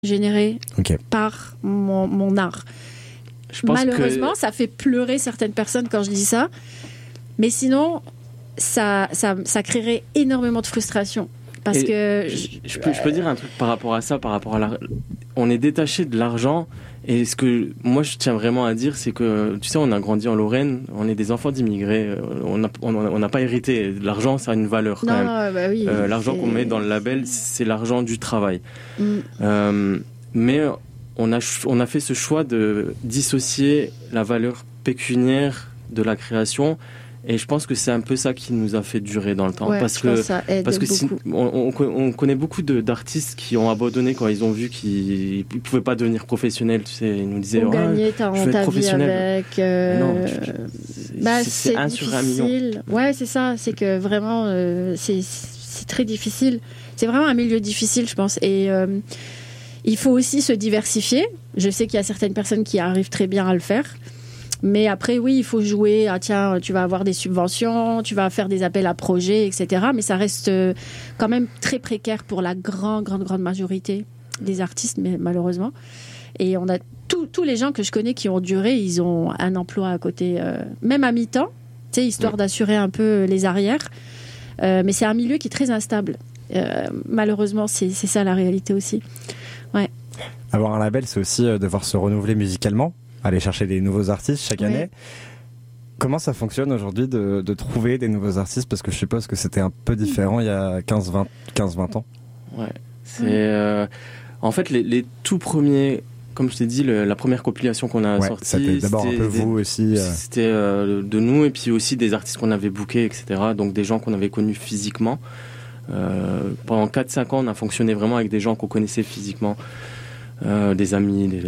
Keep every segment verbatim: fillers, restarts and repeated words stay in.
généré okay. par mon, mon art. Je pense Malheureusement, que... ça fait pleurer certaines personnes quand je dis ça. Mais sinon, ça, ça, ça créerait énormément de frustration. Parce Et que... Je, je, peux, je peux dire un truc par rapport à ça, par rapport à la... On est détaché de l'argent. Et ce que moi, je tiens vraiment à dire, c'est que, tu sais, on a grandi en Lorraine, on est des enfants d'immigrés, on n'a on on pas hérité. L'argent, ça a une valeur quand non, même. Bah oui, euh, l'argent c'est... qu'on met dans le label, c'est l'argent du travail. Mm. Euh, mais on a, on a fait ce choix de dissocier la valeur pécuniaire de la création. Et je pense que c'est un peu ça qui nous a fait durer dans le temps. Ouais, parce je que, pense que ça aide parce que si, beaucoup. on, on, on connaît beaucoup de, d'artistes qui ont abandonné quand ils ont vu qu'ils ne pouvaient pas devenir professionnels. Tu sais, ils nous disaient, Ou oh, gagner ta, je veux ta être vie professionnel. avec. Euh... Non, je, bah, c'est, c'est, c'est un sur un million. Ouais, c'est ça. C'est que vraiment, euh, c'est, c'est très difficile. C'est vraiment un milieu difficile, je pense. Et euh, il faut aussi se diversifier. Je sais qu'il y a certaines personnes qui arrivent très bien à le faire. Mais après, oui, il faut jouer. Ah tiens, tu vas avoir des subventions, tu vas faire des appels à projets, et cetera. Mais ça reste quand même très précaire pour la grande, grande, grande majorité des artistes, mais malheureusement. Et on a tous les gens que je connais qui ont duré, ils ont un emploi à côté, euh, même à mi-temps, tu sais, histoire d'assurer un peu les arrières. Euh, mais c'est un milieu qui est très instable. Euh, malheureusement, c'est, c'est ça la réalité aussi. Ouais. Avoir un label, c'est aussi devoir se renouveler musicalement. Aller chercher des nouveaux artistes chaque oui. année. Comment ça fonctionne aujourd'hui de, de trouver des nouveaux artistes ? Parce que je suppose que c'était un peu différent il y a quinze vingt ans. Ouais, c'est... Euh, en fait, les, les tout premiers... Comme je t'ai dit, le, la première compilation qu'on a ouais, sortie... C'était d'abord un peu des, vous aussi. Euh... C'était euh, de nous et puis aussi des artistes qu'on avait bookés, et cetera. Donc des gens qu'on avait connus physiquement. Euh, pendant quatre cinq ans, on a fonctionné vraiment avec des gens qu'on connaissait physiquement. Euh, des amis, des...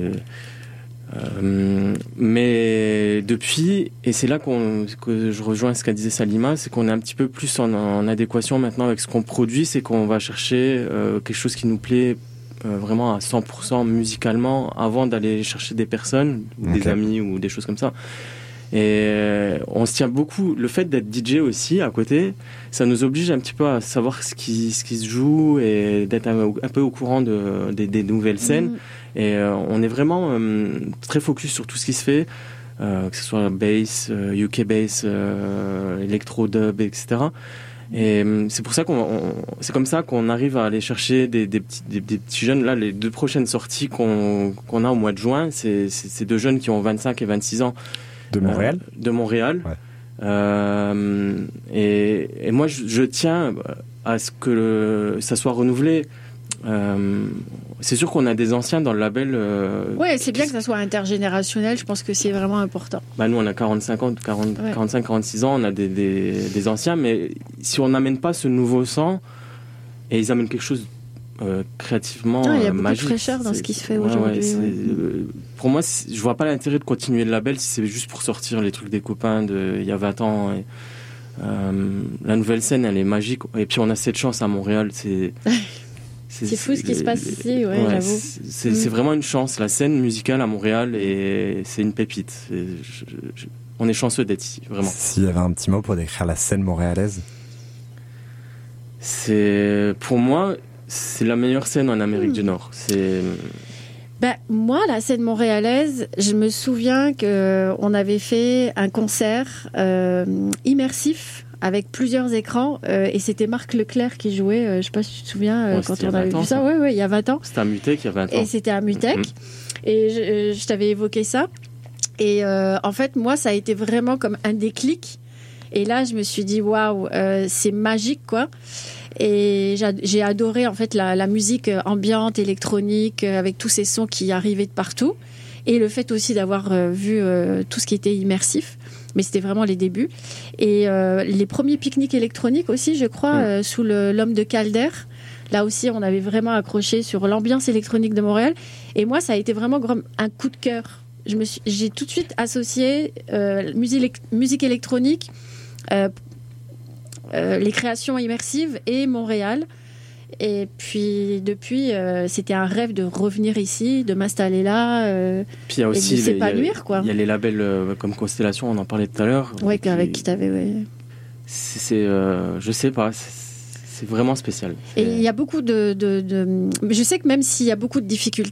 Euh, mais depuis, et c'est là qu'on, que je rejoins ce qu'a disait Salima, c'est qu'on est un petit peu plus en, en adéquation maintenant avec ce qu'on produit, c'est qu'on va chercher euh, quelque chose qui nous plaît euh, vraiment à cent pour cent musicalement avant d'aller chercher des personnes, okay. des amis ou des choses comme ça. Et euh, on se tient beaucoup, le fait d'être D J aussi à côté, ça nous oblige un petit peu à savoir ce qui, ce qui se joue et d'être un, un peu au courant de, de, des nouvelles scènes. Mmh. Et euh, on est vraiment euh, très focus sur tout ce qui se fait, euh, que ce soit bass, euh, U K bass, euh, electro dub, et cetera. Et euh, c'est pour ça qu'on, on, c'est comme ça qu'on arrive à aller chercher des, des, petits, des, des petits jeunes. Là, les deux prochaines sorties qu'on, qu'on a au mois de juin, c'est, c'est, c'est deux jeunes qui ont vingt-cinq et vingt-six ans. De Montréal euh, De Montréal. Ouais. Euh, et, et moi, je, je tiens à ce que le, ça soit renouvelé. Euh, c'est sûr qu'on a des anciens dans le label. Euh, ouais, c'est qui, bien que ça soit intergénérationnel. Je pense que c'est vraiment important. Bah nous, on a quarante-cinq ans, quarante, ouais. quarante-cinq, quarante-six ans. On a des, des, des anciens, mais si on n'amène pas ce nouveau sang, et ils amènent quelque chose euh, créativement non, il y a euh, beaucoup magique. de fraîcheur dans ce qui se fait ouais, aujourd'hui. Ouais, ouais. euh, pour moi, je vois pas l'intérêt de continuer le label si c'est juste pour sortir les trucs des copains de il y a vingt ans. Et, euh, la nouvelle scène, elle est magique. Et puis on a cette chance à Montréal, c'est. C'est, c'est fou ce qui se passe ici, ouais, ouais, j'avoue. C'est, c'est, mm. c'est vraiment une chance. La scène musicale à Montréal, et c'est une pépite. C'est, je, je, on est chanceux d'être ici, vraiment. S'il y avait un petit mot pour décrire la scène montréalaise, c'est pour moi, c'est la meilleure scène en Amérique mm. du Nord. C'est ben, moi, la scène montréalaise, je me souviens qu'on avait fait un concert euh, immersif avec plusieurs écrans euh, et c'était Marc Leclerc qui jouait, euh, je sais pas si tu te souviens euh, ouais, quand on avait vu ans, ça, ouais, ouais, il y a vingt ans. C'était à Mutec il y a vingt ans. Et c'était à Mutec mm-hmm. et je, je t'avais évoqué ça et euh, en fait moi ça a été vraiment comme un déclic et là je me suis dit waouh, euh, c'est magique quoi. Et j'ai adoré en fait la, la musique ambiante, électronique, avec tous ces sons qui arrivaient de partout. Et le fait aussi d'avoir euh, vu euh, tout ce qui était immersif. Mais c'était vraiment les débuts. Et euh, les premiers pique-niques électroniques aussi, je crois, mmh. euh, sous le, l'homme de Calder. Là aussi, on avait vraiment accroché sur l'ambiance électronique de Montréal. Et moi, ça a été vraiment un coup de cœur. Je me suis, j'ai tout de suite associé euh, musique, musique électronique, euh, Euh, les créations immersives et Montréal. Et puis, depuis, euh, c'était un rêve de revenir ici, de m'installer là euh, puis il y a aussi et de s'épanouir. Il y, y a les labels euh, comme Constellation, on en parlait tout à l'heure. Oui, avec qui t'avais... Ouais. C'est, c'est, euh, je sais pas, c'est, c'est vraiment spécial. Et il y a beaucoup de, de, de... Je sais que même s'il y a beaucoup de difficultés,